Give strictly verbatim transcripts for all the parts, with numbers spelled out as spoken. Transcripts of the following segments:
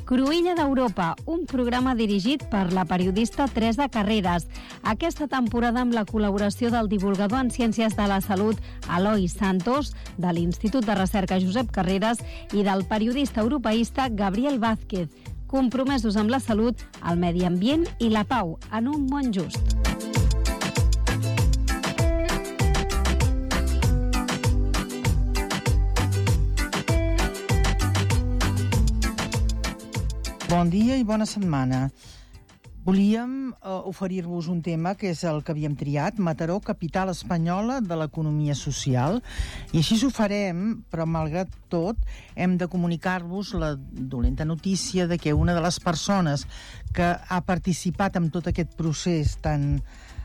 Cruïlla d'Europa, un programa dirigit per la periodista Teresa Carreras. Aquesta temporada amb la col·laboració del divulgador en Ciències de la Salut Eloi Santos, de l'Institut de Recerca Josep Carreras i del periodista europeista Gabriel Vázquez, compromesos amb la salut, el medi ambient i la pau en un món just. Bon dia i bona setmana. Volíem eh, oferir-vos un tema que és el que havíem triat, Mataró, capital espanyola de l'economia social. I així ho farem, però malgrat tot hem de comunicar-vos la dolenta notícia de que una de les persones que ha participat en tot aquest procés tan,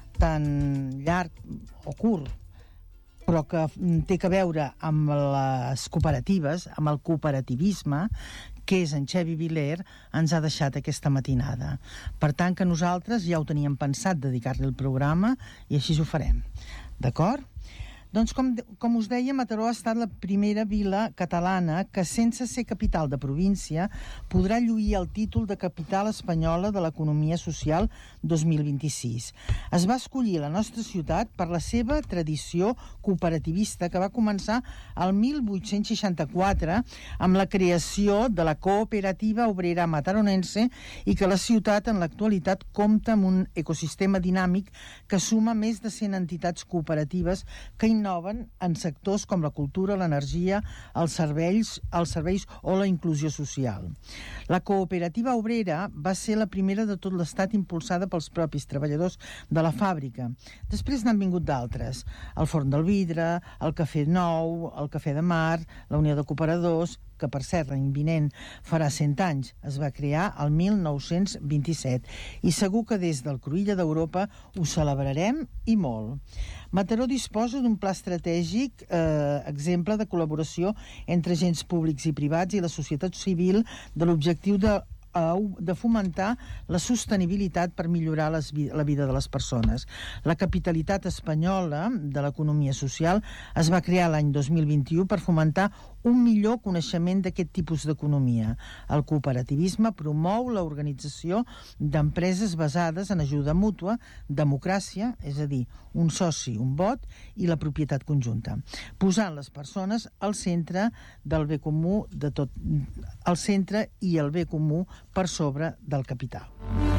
tan llarg o curt, però que té a veure amb les cooperatives, amb el cooperativisme, que és en Xevi Viler, ens ha deixat aquesta matinada. Per tant, que nosaltres ja ho teníem pensat dedicar-li el programa i així ho farem. D'acord? Doncs, com, com us deia, Mataró ha estat la primera vila catalana que, sense ser capital de província, podrà lluir el títol de capital espanyola de l'economia social dos mil vint-i-sis. Es va escollir la nostra ciutat per la seva tradició cooperativista que va començar el mil vuit-cents seixanta-quatre amb la creació de la Cooperativa Obrera Mataronense i que la ciutat en l'actualitat compta amb un ecosistema dinàmic que suma més de cent entitats cooperatives que innoven en sectors com la cultura, l'energia, els serveis, els serveis o la inclusió social. La Cooperativa Obrera va ser la primera de tot l'Estat impulsada pels propis treballadors de la fàbrica. Després n'han vingut d'altres. El Forn del Vidre, el Cafè Nou, el Cafè de Mar, la Unió de Cooperadors, que per cert l'any vinent farà cent anys, es va crear el mil nou-cents vint-i-set i segur que des del Cruïlla d'Europa ho celebrarem i molt. Mataró disposa d'un pla estratègic, eh, exemple de col·laboració entre agents públics i privats i la societat civil de l'objectiu de de fomentar la sostenibilitat per millorar les, la vida de les persones. La capitalitat espanyola de l'economia social es va crear l'any dos mil vint-i-u per fomentar un millor coneixement d'aquest tipus d'economia. El cooperativisme promou l'organització d'empreses basades en ajuda mútua, democràcia, és a dir, un soci, un vot, i la propietat conjunta, posant les persones al centre del bé comú de tot, al centre i el bé comú per sobre del capital.